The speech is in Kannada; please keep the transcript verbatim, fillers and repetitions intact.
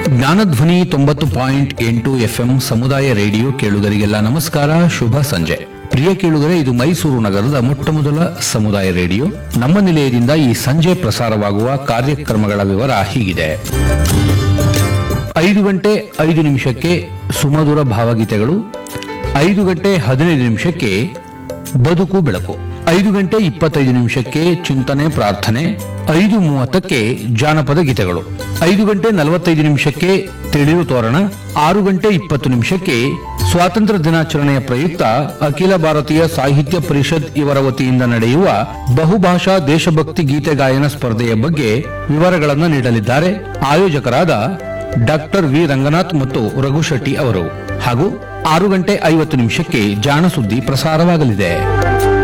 ಜ್ಞಾನಧ್ವನಿ ತೊಂಬತ್ತು ಪಾಯಿಂಟ್ ಎಂಟು ಎಫ್ಎಂ ಸಮುದಾಯ ರೇಡಿಯೋ ಕೇಳುಗರಿಗೆಲ್ಲ ನಮಸ್ಕಾರ, ಶುಭ ಸಂಜೆ. ಪ್ರಿಯ ಕೇಳುಗರೆ, ಇದು ಮೈಸೂರು ನಗರದ ಮೊಟ್ಟಮೊದಲ ಸಮುದಾಯ ರೇಡಿಯೋ. ನಮ್ಮ ನಿಲಯದಿಂದ ಈ ಸಂಜೆ ಪ್ರಸಾರವಾಗುವ ಕಾರ್ಯಕ್ರಮಗಳ ವಿವರ ಹೀಗಿದೆ. ಐದು ಗಂಟೆ ಐದು ನಿಮಿಷಕ್ಕೆ ಸುಮಧುರ ಭಾವಗೀತೆಗಳು, ಐದು ಗಂಟೆ ಹದಿನೈದು ನಿಮಿಷಕ್ಕೆ ಬದುಕು ಬೆಳಕು, ಐದು ಗಂಟೆ ಇಪ್ಪತ್ತೈದು ನಿಮಿಷಕ್ಕೆ ಚಿಂತನೆ ಪ್ರಾರ್ಥನೆ, ಐದು ಮೂವತ್ತಕ್ಕೆ ಜಾನಪದ ಗೀತೆಗಳು, ಐದು ಗಂಟೆ ನಲವತ್ತೈದು ನಿಮಿಷಕ್ಕೆ ತಿಳಿವು ತೋರಣ, ಆರು ಗಂಟೆ ಇಪ್ಪತ್ತು ನಿಮಿಷಕ್ಕೆ ಸ್ವಾತಂತ್ರ್ಯ ದಿನಾಚರಣೆಯ ಪ್ರಯುಕ್ತ ಅಖಿಲ ಭಾರತೀಯ ಸಾಹಿತ್ಯ ಪರಿಷತ್ ಇವರ ವತಿಯಿಂದ ನಡೆಯುವ ಬಹುಭಾಷಾ ದೇಶಭಕ್ತಿ ಗೀತೆ ಗಾಯನ ಸ್ಪರ್ಧೆಯ ಬಗ್ಗೆ ವಿವರಗಳನ್ನು ನೀಡಲಿದ್ದಾರೆ ಆಯೋಜಕರಾದ ಡಾಕ್ಟರ್ ವಿ ರಂಗನಾಥ್ ಮತ್ತು ರಘುಶೆಟ್ಟಿ ಅವರು. ಹಾಗೂ ಆರು ಗಂಟೆ ಐವತ್ತು ನಿಮಿಷಕ್ಕೆ ಜಾಣ ಸುದ್ದಿ ಪ್ರಸಾರವಾಗಲಿದೆ.